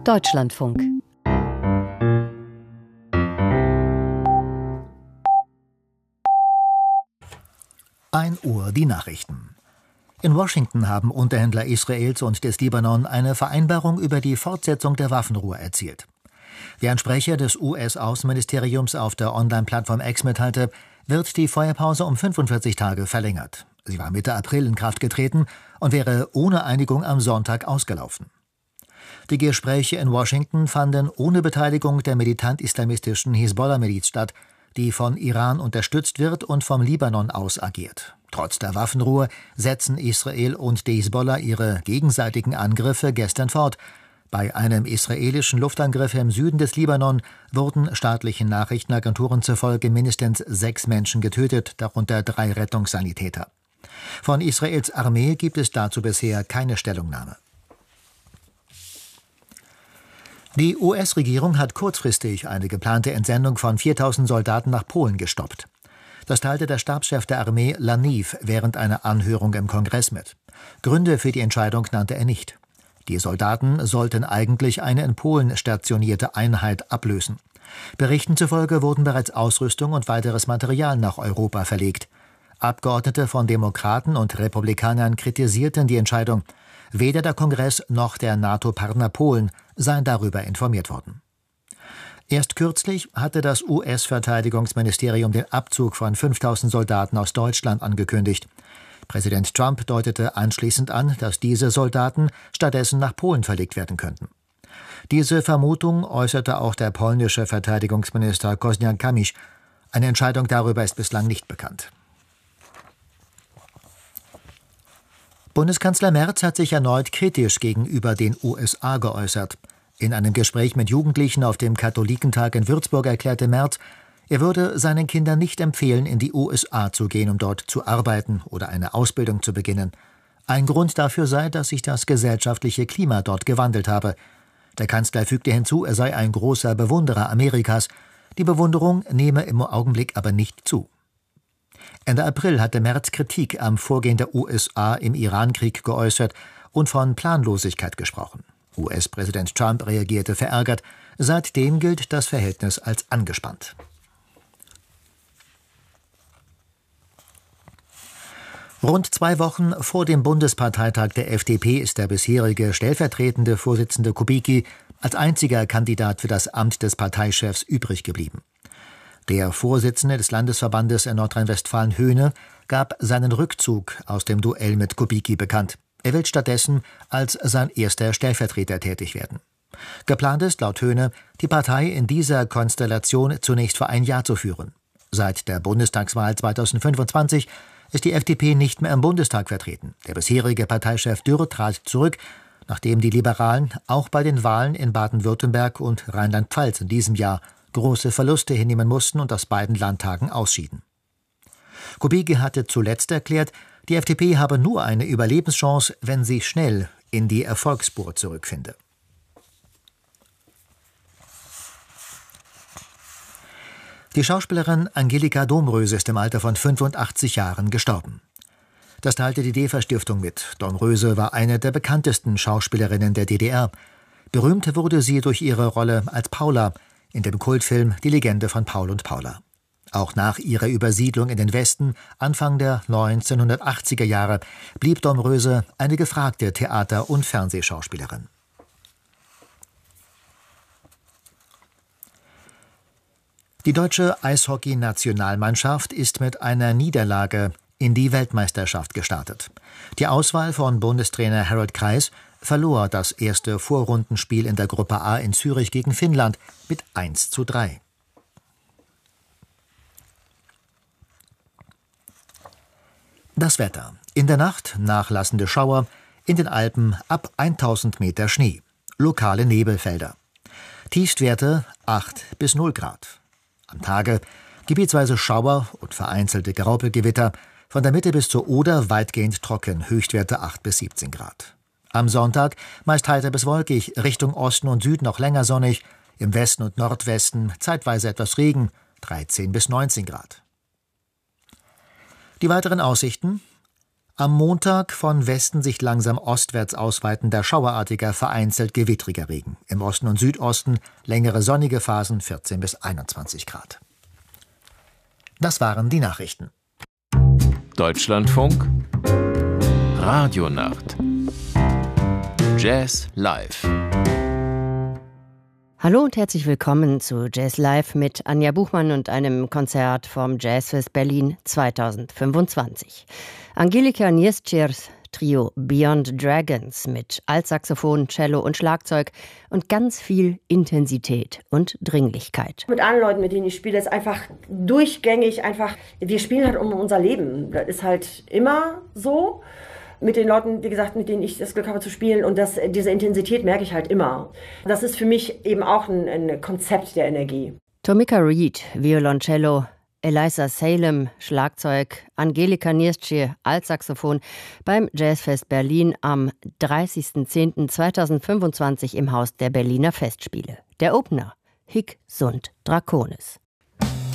Deutschlandfunk. Uhr die Nachrichten. In Washington haben Unterhändler Israels und des Libanon eine Vereinbarung über die Fortsetzung der Waffenruhe erzielt. Wie ein Sprecher des US-Außenministeriums auf der Online-Plattform X mitteilte, wird die Feuerpause um 45 Tage verlängert. Sie war Mitte April in Kraft getreten und wäre ohne Einigung am Sonntag ausgelaufen. Die Gespräche in Washington fanden ohne Beteiligung der militant-islamistischen Hisbollah-Miliz statt, die von Iran unterstützt wird und vom Libanon aus agiert. Trotz der Waffenruhe setzen Israel und die Hisbollah ihre gegenseitigen Angriffe gestern fort. Bei einem israelischen Luftangriff im Süden des Libanon wurden staatlichen Nachrichtenagenturen zufolge mindestens 6 Menschen getötet, darunter 3 Rettungssanitäter. Von Israels Armee gibt es dazu bisher keine Stellungnahme. Die US-Regierung hat kurzfristig eine geplante Entsendung von 4.000 Soldaten nach Polen gestoppt. Das teilte der Stabschef der Armee Laniw während einer Anhörung im Kongress mit. Gründe für die Entscheidung nannte er nicht. Die Soldaten sollten eigentlich eine in Polen stationierte Einheit ablösen. Berichten zufolge wurden bereits Ausrüstung und weiteres Material nach Europa verlegt. Abgeordnete von Demokraten und Republikanern kritisierten die Entscheidung. Weder der Kongress noch der NATO-Partner Polen seien darüber informiert worden. Erst kürzlich hatte das US-Verteidigungsministerium den Abzug von 5.000 Soldaten aus Deutschland angekündigt. Präsident Trump deutete anschließend an, dass diese Soldaten stattdessen nach Polen verlegt werden könnten. Diese Vermutung äußerte auch der polnische Verteidigungsminister Kosiniak-Kamysz. Eine Entscheidung darüber ist bislang nicht bekannt. Bundeskanzler Merz hat sich erneut kritisch gegenüber den USA geäußert. In einem Gespräch mit Jugendlichen auf dem Katholikentag in Würzburg erklärte Merz, er würde seinen Kindern nicht empfehlen, in die USA zu gehen, um dort zu arbeiten oder eine Ausbildung zu beginnen. Ein Grund dafür sei, dass sich das gesellschaftliche Klima dort gewandelt habe. Der Kanzler fügte hinzu, er sei ein großer Bewunderer Amerikas. Die Bewunderung nehme im Augenblick aber nicht zu. Ende April hatte Merz Kritik am Vorgehen der USA im Iran-Krieg geäußert und von Planlosigkeit gesprochen. US-Präsident Trump reagierte verärgert. Seitdem gilt das Verhältnis als angespannt. Rund 2 Wochen vor dem Bundesparteitag der FDP ist der bisherige stellvertretende Vorsitzende Kubicki als einziger Kandidat für das Amt des Parteichefs übrig geblieben. Der Vorsitzende des Landesverbandes in Nordrhein-Westfalen, Höhne, gab seinen Rückzug aus dem Duell mit Kubicki bekannt. Er will stattdessen als sein erster Stellvertreter tätig werden. Geplant ist, laut Höhne, die Partei in dieser Konstellation zunächst für ein Jahr zu führen. Seit der Bundestagswahl 2025 ist die FDP nicht mehr im Bundestag vertreten. Der bisherige Parteichef Dürr trat zurück, nachdem die Liberalen auch bei den Wahlen in Baden-Württemberg und Rheinland-Pfalz in diesem Jahr große Verluste hinnehmen mussten und aus beiden Landtagen ausschieden. Kubicki hatte zuletzt erklärt, die FDP habe nur eine Überlebenschance, wenn sie schnell in die Erfolgsspur zurückfinde. Die Schauspielerin Angelika Domröse ist im Alter von 85 Jahren gestorben. Das teilte die DEFA-Stiftung mit. Domröse war eine der bekanntesten Schauspielerinnen der DDR. Berühmt wurde sie durch ihre Rolle als Paula in dem Kultfilm Die Legende von Paul und Paula. Auch nach ihrer Übersiedlung in den Westen Anfang der 1980er Jahre blieb Domröse eine gefragte Theater- und Fernsehschauspielerin. Die deutsche Eishockey-Nationalmannschaft ist mit einer Niederlage in die Weltmeisterschaft gestartet. Die Auswahl von Bundestrainer Harald Kreis verlor das erste Vorrundenspiel in der Gruppe A in Zürich gegen Finnland mit 1:3. Das Wetter. In der Nacht nachlassende Schauer, in den Alpen ab 1000 Meter Schnee. Lokale Nebelfelder. Tiefstwerte 8 bis 0 Grad. Am Tage gebietsweise Schauer und vereinzelte Graupelgewitter, von der Mitte bis zur Oder weitgehend trocken, Höchstwerte 8 bis 17 Grad. Am Sonntag meist heiter bis wolkig, Richtung Osten und Süden noch länger sonnig, im Westen und Nordwesten zeitweise etwas Regen, 13 bis 19 Grad. Die weiteren Aussichten: Am Montag von Westen sich langsam ostwärts ausweitender schauerartiger, vereinzelt gewittriger Regen. Im Osten und Südosten längere sonnige Phasen 14 bis 21 Grad. Das waren die Nachrichten. Deutschlandfunk Radionacht Jazz Live. Hallo und herzlich willkommen zu Jazz Live mit Anja Buchmann und einem Konzert vom Jazzfest Berlin 2025. Angelika Nieszczyrs Trio Beyond Dragons mit Altsaxophon, Cello und Schlagzeug und ganz viel Intensität und Dringlichkeit. Mit allen Leuten, mit denen ich spiele, ist einfach durchgängig wir spielen halt um unser Leben. Das ist halt immer so. Mit den Leuten, wie gesagt, mit denen ich das Glück habe zu spielen und diese Intensität merke ich halt immer. Das ist für mich eben auch ein Konzept der Energie. Tomika Reed, Violoncello, Eliza Salem, Schlagzeug, Angelika Nieszczyr, Altsaxophon beim Jazzfest Berlin am 30.10.2025 im Haus der Berliner Festspiele. Der Opener, Hic sunt Draconis.